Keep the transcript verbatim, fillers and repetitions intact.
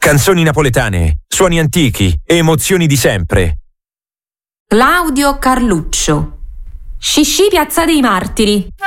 Canzoni napoletane, suoni antichi, emozioni di sempre. Claudio Carluccio. Scisci Piazza dei Martiri.